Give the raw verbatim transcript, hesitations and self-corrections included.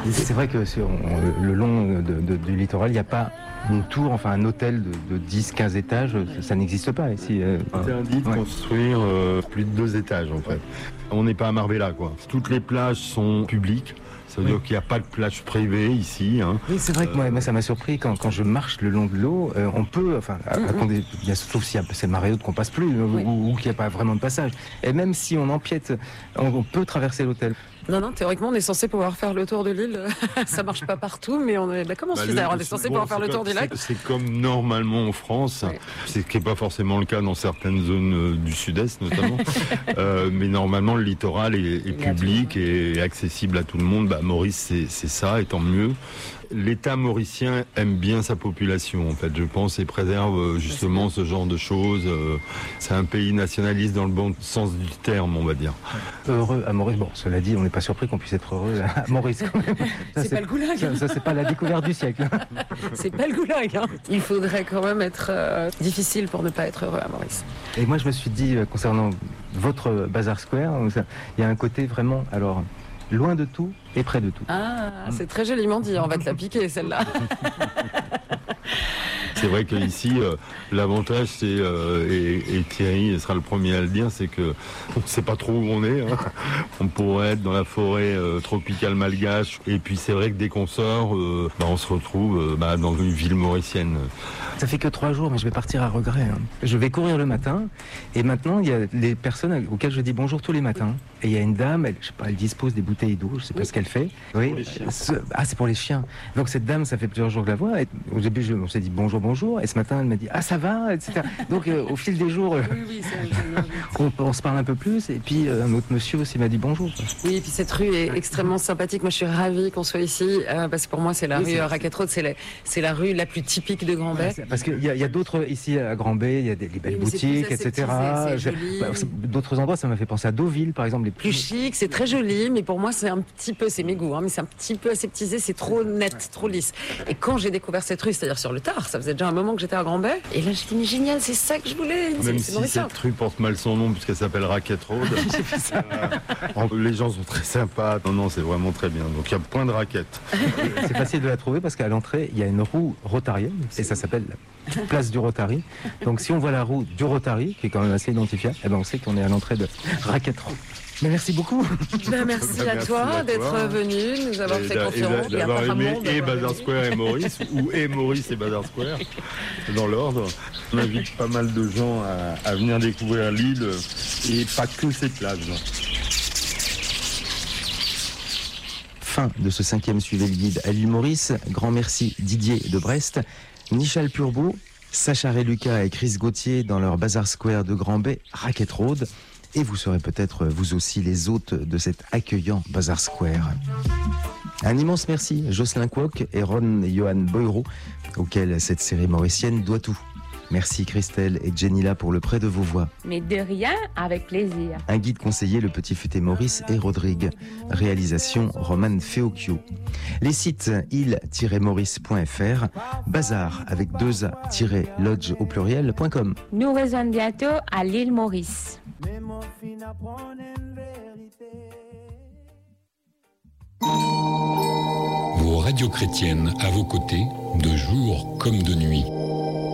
C'est vrai que sur le long de, de, du littoral, il n'y a pas une tour, enfin un hôtel de, de dix à quinze étages, ça, ça n'existe pas ici. C'est interdit de ouais. construire euh, plus de deux étages en fait. On n'est pas à Marbella quoi. Toutes les plages sont publiques. Ça veut oui. dire qu'il n'y a pas de plage privée ici. Hein. Oui, c'est vrai que moi, moi ça m'a surpris quand, quand je marche le long de l'eau, euh, on peut, enfin, mm-hmm. attendez, il y a, sauf s'il y a ces marées hautes qu'on passe plus oui. ou, ou qu'il n'y a pas vraiment de passage. Et même si on empiète, on, on peut traverser l'hôtel. Non, non, théoriquement, on est censé pouvoir faire le tour de l'île. Ça marche pas partout, mais on est d'accord, on, bah, on est censé bon, pouvoir faire le tour du lac. C'est, c'est comme normalement en France, oui. c'est ce qui n'est pas forcément le cas dans certaines zones euh, du sud-est notamment. euh, mais normalement, le littoral est, est public et accessible à tout le monde. Bah, Maurice, c'est, c'est ça, et tant mieux. L'État mauricien aime bien sa population, en fait, je pense, et préserve justement ce genre de choses. C'est un pays nationaliste dans le bon sens du terme, on va dire. Heureux à Maurice. Bon, cela dit, on n'est pas surpris qu'on puisse être heureux à Maurice. Ça, c'est, c'est pas le goulag. Ça, ça, c'est pas la découverte du siècle. C'est pas le goulag. Hein. Il faudrait quand même être euh, difficile pour ne pas être heureux à Maurice. Et moi, je me suis dit, euh, concernant votre Bazar Square, il y a un côté vraiment, alors, loin de tout et près de tout. Ah, c'est très joliment dit, on va te la piquer celle-là. C'est vrai qu'ici, euh, l'avantage, c'est, euh, et, et Thierry sera le premier à le dire, c'est que on ne sait pas trop où on est. Hein. On pourrait être dans la forêt euh, tropicale malgache. Et puis c'est vrai que dès qu'on sort, euh, bah, on se retrouve euh, bah, dans une ville mauricienne. Ça fait que trois jours, mais je vais partir à regret. Hein. Je vais courir le matin. Et maintenant, il y a les personnes auxquelles je dis bonjour tous les matins. Et il y a une dame, elle, je sais pas, elle dispose des bouteilles d'eau, je sais pas oui. ce qu'elle fait. Oui. Ce, ah, c'est pour les chiens. Donc cette dame, ça fait plusieurs jours que je la vois. Et au début, je, on s'est dit bonjour, bonjour. Et ce matin, elle m'a dit ah ça va, et cetera. Donc euh, au fil des jours, euh, oui, oui, c'est on, on se parle un peu plus. Et puis euh, un autre monsieur aussi m'a dit bonjour. Oui, et puis cette rue est extrêmement sympathique. Moi, je suis ravie qu'on soit ici euh, parce que pour moi, c'est la oui, rue c'est, Racket Road, c'est la, c'est la rue la plus typique de Grand-Bay. Ouais, parce qu'il y, y a d'autres ici à Grand-Bay, il y a des, des belles oui, boutiques, et cetera. C'est, c'est joli. Bah, d'autres endroits, ça m'a fait penser à Deauville, par exemple, les plus, plus chic, c'est très joli, mais pour moi, c'est un petit peu, c'est mes goûts, hein, mais c'est un petit peu aseptisé, c'est trop net, trop lisse. Et quand j'ai découvert cette rue, c'est-à-dire sur le tard, ça faisait déjà un moment que j'étais à Grand-Bay, et là, j'ai dit mais génial, c'est ça que je voulais. Même c'est, si c'est cette rue porte mal son nom puisqu'elle s'appelle Racket Road. euh, les gens sont très sympas. Non, non, c'est vraiment très bien. Donc il y a point de raquette. C'est facile de la trouver parce qu'à l'entrée, il y a une roue rotarienne et ça s'appelle la place du Rotary. Donc si on voit la roue du Rotary, qui est quand même assez identifiable, eh ben on sait qu'on est à l'entrée de Racket Road. Mais merci beaucoup. Ben merci, à, merci toi à toi d'être venu, nous avoir et fait confiance. Et d'avoir aimé et Bazar Square et Maurice, ou et Maurice et Bazar Square, dans l'ordre. On invite pas mal de gens à, à venir découvrir l'île, et pas que ses plages. Fin de ce cinquième Suivez le guide à l'île Maurice. Grand merci Didier de Brest, Michel Purbeau, Sacha Reluca et Chris Gauthier dans leur Bazar Square de Grand-Bay, Racket Road. Et vous serez peut-être vous aussi les hôtes de cet accueillant Bazar Square. Un immense merci Jocelyn Kwok et Ron et Johan Boyro, auxquels cette série mauricienne doit tout. Merci Christelle et Jenila pour le prêt de vos voix. Mais de rien, avec plaisir. Un guide conseillé, le petit futé Maurice et Rodrigue. Réalisation Roman Feocchio. Les sites île tiret maurice point f r, bazar avec deux a lodge au pluriel point com. Nous rejoignons bientôt à l'île Maurice. Vos radios chrétiennes à vos côtés, de jour comme de nuit.